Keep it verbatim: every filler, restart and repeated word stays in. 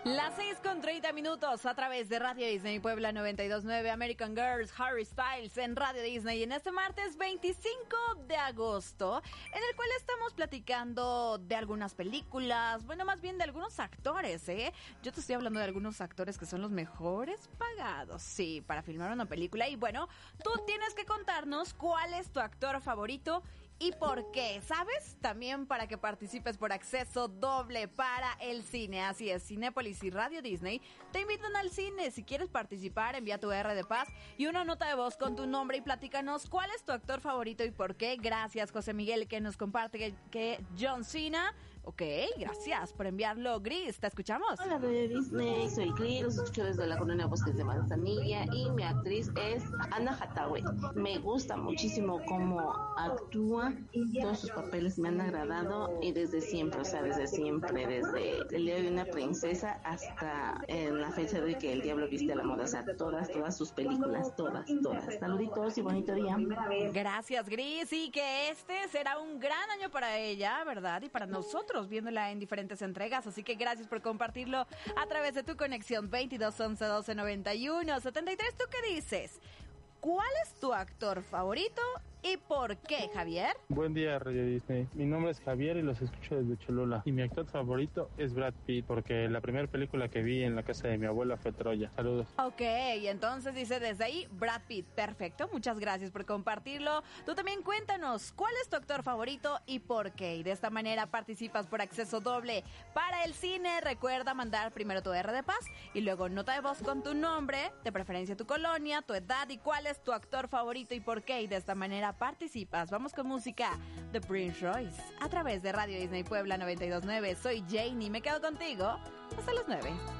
Las seis con treinta minutos a través de Radio Disney Puebla noventa y dos punto nueve, American Girls, Harry Styles en Radio Disney en este martes veinticinco de agosto, en el cual estamos platicando de algunas películas, bueno, más bien de algunos actores, ¿eh? Yo te estoy hablando de algunos actores que son los mejores pagados, sí, para filmar una película. Y bueno, tú tienes que contarnos cuál es tu actor favorito y por qué, ¿sabes? También para que participes por acceso doble para el cine. Así es, Cinépolis y Radio Disney te invitan al cine. Si quieres participar, envía tu R de paz y una nota de voz con tu nombre y platícanos cuál es tu actor favorito y por qué. Gracias, José Miguel, que nos comparte que, que John Cena. Ok, gracias por enviarlo. Gris, ¿te escuchamos? Hola, Radio Disney, soy Gris, los escucho desde la colonia Bosques de Manzanilla y mi actriz es Anna Hathaway. Me gusta muchísimo cómo actúa, todos sus papeles me han agradado y desde siempre, o sea, desde siempre, desde El Diario de una Princesa hasta en la fecha de que El Diablo Viste a la Moda, o sea, todas, todas sus películas, todas, todas. Saluditos y bonito día. Gracias, Gris, y que este será un gran año para ella, ¿verdad? Y para nosotros, viéndola en diferentes entregas, así que gracias por compartirlo a través de tu conexión veintidós once doce noventa y uno setenta y tres. ¿Tú qué dices? ¿Cuál es tu actor favorito y por qué, Javier? Buen día, Radio Disney. Mi nombre es Javier y los escucho desde Cholula. Y mi actor favorito es Brad Pitt, porque la primera película que vi en la casa de mi abuela fue Troya. Saludos. Ok, entonces dice desde ahí Brad Pitt. Perfecto, muchas gracias por compartirlo. Tú también cuéntanos, ¿cuál es tu actor favorito y por qué? Y de esta manera participas por acceso doble para el cine. Recuerda mandar primero tu R de paz y luego nota de voz con tu nombre, de preferencia tu colonia, tu edad y cuál es tu actor favorito y por qué. Y de esta manera participas. Vamos con música de Prince Royce a través de Radio Disney Puebla noventa y dos punto nueve. Soy Janie, me quedo contigo hasta las nueve.